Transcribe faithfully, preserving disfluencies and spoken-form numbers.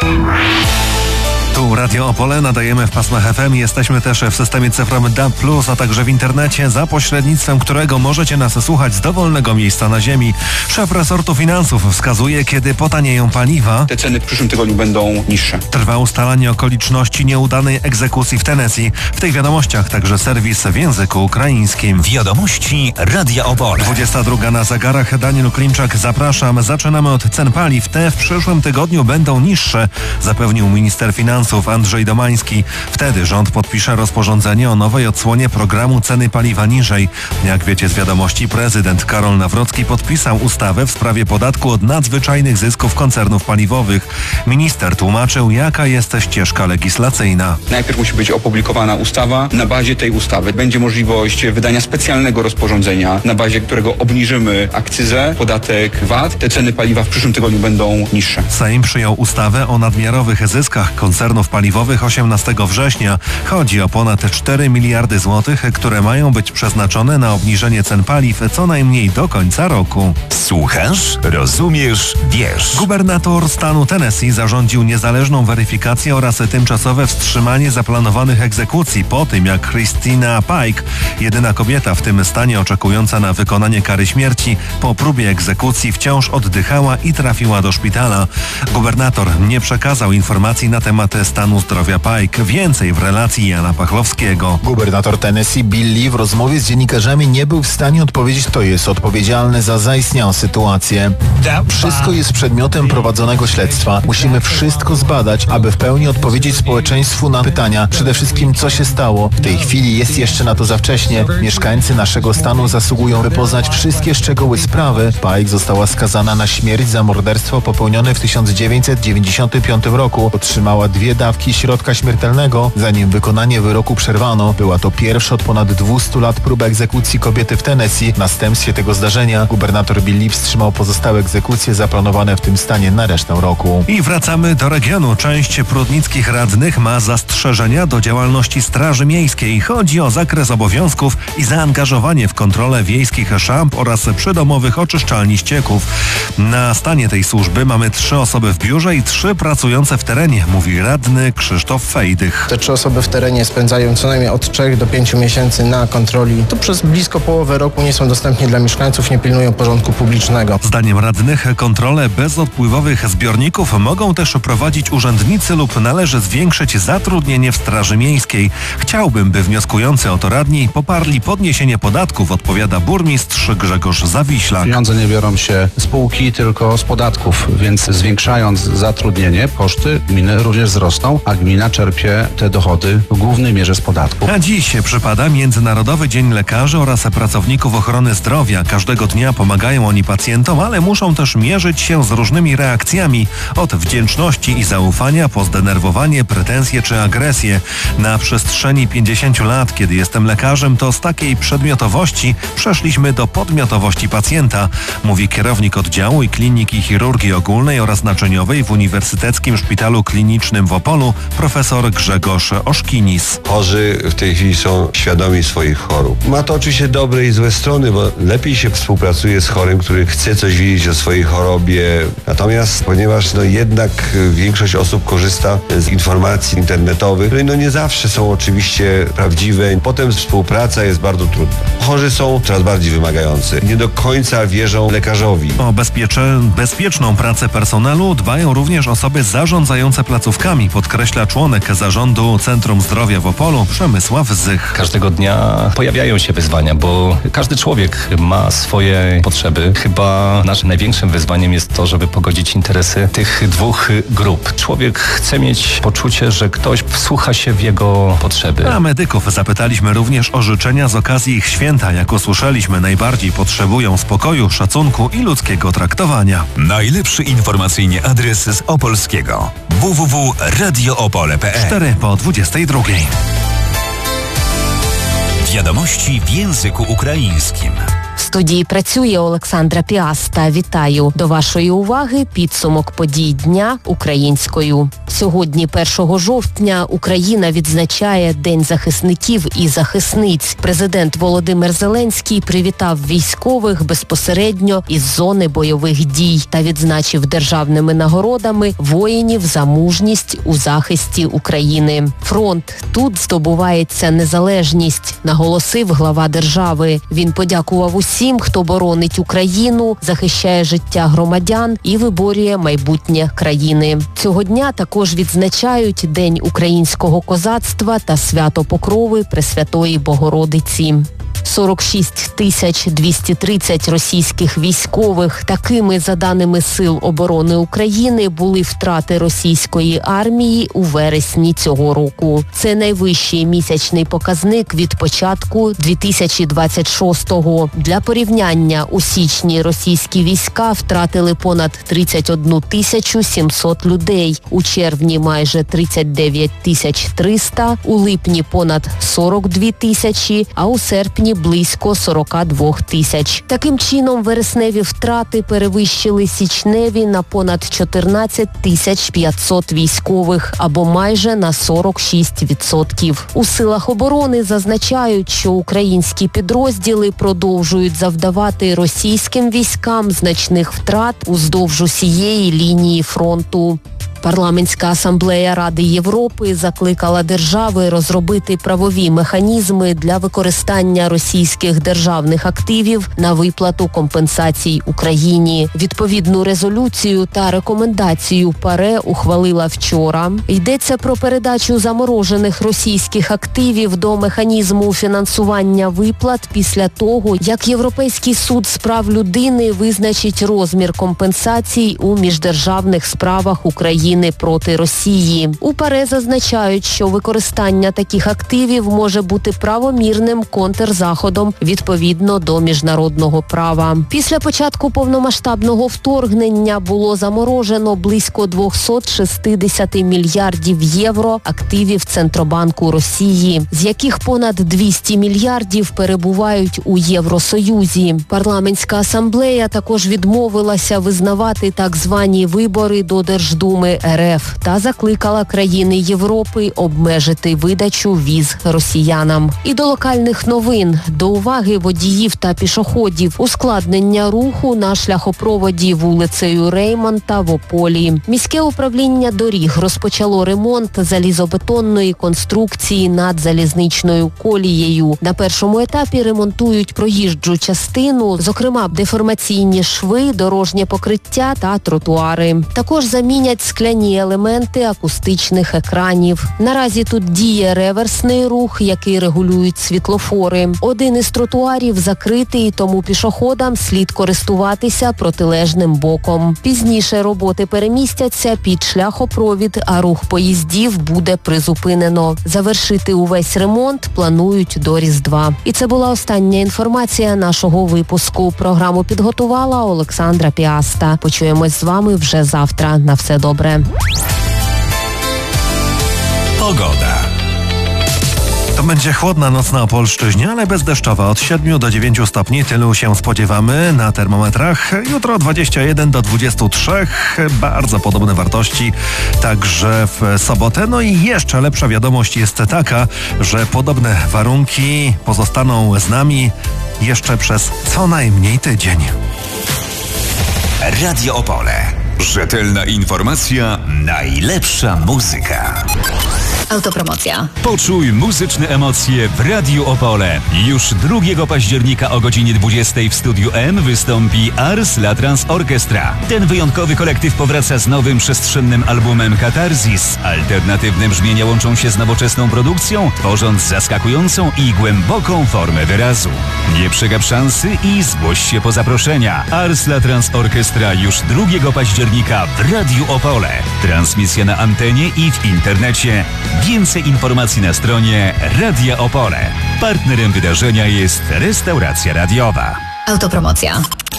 Tu Radio Opole, nadajemy w pasmach F M. Jesteśmy też w systemie cyfrowym D A B plus, a także w internecie, za pośrednictwem którego możecie nas słuchać z dowolnego miejsca na ziemi. Szef resortu finansów wskazuje, kiedy potanieją paliwa. Te ceny w przyszłym tygodniu będą niższe. Trwa ustalanie okoliczności nieudanej egzekucji w Tennessee. W tych wiadomościach także serwis w języku ukraińskim. Wiadomości Radia Opole. dwudziesta druga na zegarach. Daniel Klimczak, zapraszam. Zaczynamy od cen paliw. Te w przyszłym tygodniu będą niższe, zapewnił minister finansów Andrzej Domański. Wtedy rząd podpisze rozporządzenie o nowej odsłonie programu ceny paliwa niżej. Jak wiecie z wiadomości, prezydent Karol Nawrocki podpisał ustawę w sprawie podatku od nadzwyczajnych zysków koncernów paliwowych. Minister tłumaczył, jaka jest ścieżka legislacyjna. Najpierw musi być opublikowana ustawa. Na bazie tej ustawy będzie możliwość wydania specjalnego rozporządzenia, na bazie którego obniżymy akcyzę, podatek V A T. Te ceny paliwa w przyszłym tygodniu będą niższe. Sejm przyjął ustawę o nadmiarowych zyskach koncernów paliwowych osiemnastego września. Chodzi o ponad cztery miliardy złotych, które mają być przeznaczone na obniżenie cen paliw co najmniej do końca roku. Słuchasz, rozumiesz, wiesz. Gubernator stanu Tennessee zarządził niezależną weryfikację oraz tymczasowe wstrzymanie zaplanowanych egzekucji po tym, jak Christina Pike, jedyna kobieta w tym stanie oczekująca na wykonanie kary śmierci, po próbie egzekucji wciąż oddychała i trafiła do szpitala. Gubernator nie przekazał informacji na temat stanu zdrowia Pike. Więcej w relacji Jana Pachlowskiego. Gubernator Tennessee Bill Lee w rozmowie z dziennikarzami nie był w stanie odpowiedzieć, kto jest odpowiedzialny za zaistniałą sytuację. Wszystko jest przedmiotem prowadzonego śledztwa. Musimy wszystko zbadać, aby w pełni odpowiedzieć społeczeństwu na pytania. Przede wszystkim, co się stało. W tej chwili jest jeszcze na to za wcześnie. Mieszkańcy naszego stanu zasługują, by poznać wszystkie szczegóły sprawy. Pike została skazana na śmierć za morderstwo popełnione w tysiąc dziewięćset dziewięćdziesiątym piątym roku. Otrzymała dwie dawki środka śmiertelnego, zanim wykonanie wyroku przerwano. Była to pierwsza od ponad dwustu lat próba egzekucji kobiety w Tennessee. W następstwie tego zdarzenia gubernator Bill Lee wstrzymał pozostałe egzekucje zaplanowane w tym stanie na resztę roku. I wracamy do regionu. Część prudnickich radnych ma zastrzeżenia do działalności Straży Miejskiej. Chodzi o zakres obowiązków i zaangażowanie w kontrolę wiejskich szamp oraz przydomowych oczyszczalni ścieków. Na stanie tej służby mamy trzy osoby w biurze i trzy pracujące w terenie, mówi radny Krzysztof Fejdych. Te trzy osoby w terenie spędzają co najmniej od trzech do pięciu miesięcy na kontroli. To przez blisko połowę roku nie są dostępni dla mieszkańców, nie pilnują porządku publicznego. Zdaniem radnych kontrole bezodpływowych zbiorników mogą też prowadzić urzędnicy lub należy zwiększyć zatrudnienie w Straży Miejskiej. Chciałbym, by wnioskujący o to radni poparli podniesienie podatków, odpowiada burmistrz Grzegorz Zawiślak. Pieniądze nie biorą się z spółki, tylko z podatków, więc zwiększając zatrudnienie, koszty gminy również wzrosną, a gmina czerpie te dochody w głównej mierze z podatku. A dziś przypada Międzynarodowy Dzień Lekarzy oraz Pracowników Ochrony Zdrowia. Każdego dnia pomagają oni pacjentom, ale muszą też mierzyć się z różnymi reakcjami. Od wdzięczności i zaufania po zdenerwowanie, pretensje czy agresję. Na przestrzeni pięćdziesięciu lat, kiedy jestem lekarzem, to z takiej przedmiotowości przeszliśmy do podmiotowości pacjenta, mówi kierownik oddziału i kliniki chirurgii ogólnej oraz naczyniowej w Uniwersyteckim Szpitalu Klinicznym w Opolu profesor Grzegorz Oszkinis. Chorzy w tej chwili są świadomi swoich chorób. Ma to oczywiście dobre i złe strony, bo lepiej się współpracuje z chorym, który chce coś wiedzieć o swojej chorobie. Natomiast ponieważ no jednak większość osób korzysta z informacji internetowych, które no nie zawsze są oczywiście prawdziwe, potem współpraca jest bardzo trudna. Chorzy są coraz bardziej wymagający. Nie do końca wierzą lekarzowi. O bezpiecze, bezpieczną pracę personelu dbają również osoby zarządzające placówkami, podkreśla członek zarządu Centrum Zdrowia w Opolu Przemysław Zych. Każdego dnia pojawiają się wyzwania, bo każdy człowiek ma swoje potrzeby. Chyba naszym największym wyzwaniem jest to, żeby pogodzić interesy tych dwóch grup. Człowiek chce mieć poczucie, że ktoś wsłucha się w jego potrzeby. A medyków zapytaliśmy również o życzenia z okazji ich święta. Jak usłyszeliśmy, najbardziej potrzebują spokoju, szacunku i ludzkiego traktowania. Najlepszy informacyjnie adres z Opolskiego. w w w kropka radio opole kropka p l. cztery po dwudziestej drugiej. Wiadomości w języku ukraińskim. В студії працює Олександра Піаста. Вітаю. До вашої уваги підсумок подій дня українською. Сьогодні, першого жовтня, Україна відзначає День захисників і захисниць. Президент Володимир Зеленський привітав військових безпосередньо із зони бойових дій та відзначив державними нагородами воїнів за мужність у захисті України. Фронт – тут здобувається незалежність, наголосив глава держави. Він подякував усім, хто боронить Україну, захищає життя громадян і виборює майбутнє країни. Цього дня також відзначають День українського козацтва та свято Покрови Пресвятої Богородиці. сорок шість тисяч двісті тридцять російських військових. Такими, за даними Сил оборони України, були втрати російської армії у вересні цього року. Це найвищий місячний показник від початку дві тисячі двадцять шостого. Для порівняння, у січні російські війська втратили понад тридцять одну тисячу сімсот людей, у червні майже тридцять дев'ять тисяч триста, у липні понад сорок дві тисячі, а у серпні близько сорок два тисяч. Таким чином, вересневі втрати перевищили січневі на понад чотирнадцять тисяч п'ятсот військових, або майже на сорок шість відсотків. У силах оборони зазначають, що українські підрозділи продовжують завдавати російським військам значних втрат уздовж усієї лінії фронту. Парламентська асамблея Ради Європи закликала держави розробити правові механізми для використання російських державних активів на виплату компенсацій Україні. Відповідну резолюцію та рекомендацію ПАРЕ ухвалила вчора. Йдеться про передачу заморожених російських активів до механізму фінансування виплат після того, як Європейський суд з прав людини визначить розмір компенсацій у міждержавних справах України проти Росії. У ПАРЕ зазначають, що використання таких активів може бути правомірним контрзаходом відповідно до міжнародного права. Після початку повномасштабного вторгнення було заморожено близько двісті шістдесят мільярдів євро активів Центробанку Росії, з яких понад двісті мільярдів перебувають у Євросоюзі. Парламентська асамблея також відмовилася визнавати так звані вибори до Держдуми РФ та закликала країни Європи обмежити видачу віз росіянам. І до локальних новин. До уваги водіїв та пішоходів. Ускладнення руху на шляхопроводі вулицею Реймонта в Ополі. Міське управління доріг розпочало ремонт залізобетонної конструкції над залізничною колією. На першому етапі ремонтують проїжджу частину, зокрема деформаційні шви, дорожнє покриття та тротуари. Також замінять скляні елементи акустичних екранів. Наразі тут діє реверсний рух, який регулюють світлофори. Один із тротуарів закритий, тому пішоходам слід користуватися протилежним боком. Пізніше роботи перемістяться під шляхопровід, а рух поїздів буде призупинено. Завершити увесь ремонт планують до Різдва. І це була остання інформація нашого випуску. Програму підготувала Олександра Піаста. Почуємось з вами вже завтра. На все добре. Pogoda. To będzie chłodna noc na Opolszczyźnie, ale bezdeszczowa. Od siedmiu do dziewięciu stopni, tylu się spodziewamy na termometrach. Jutro dwadzieścia jeden do dwudziestu trzech, bardzo podobne wartości także w sobotę. No i jeszcze lepsza wiadomość jest taka, że podobne warunki pozostaną z nami jeszcze przez co najmniej tydzień. Radio Opole. Rzetelna informacja, najlepsza muzyka. Autopromocja. Poczuj muzyczne emocje w Radiu Opole. Już drugiego października o godzinie dwudziestej w Studiu M wystąpi Ars Latrans Orchestra. Ten wyjątkowy kolektyw powraca z nowym przestrzennym albumem Katarzis. Alternatywne brzmienia łączą się z nowoczesną produkcją, tworząc zaskakującą i głęboką formę wyrazu. Nie przegap szansy i zgłoś się po zaproszenia. Ars Latrans Orchestra już drugiego października w Radiu Opole. Transmisja na antenie i w internecie. Więcej informacji na stronie Radia Opole. Partnerem wydarzenia jest restauracja radiowa. Autopromocja.